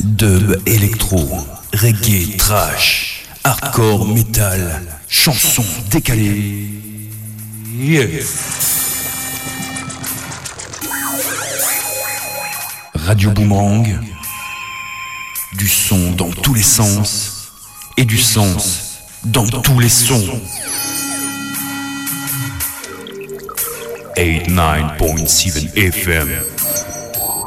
dub, électro, reggae, trash, hardcore, metal, chansons décalées. Yeah. Radio Boomerang, du son dans tous les sens et du sens dans tous les sons. 89.7 FM.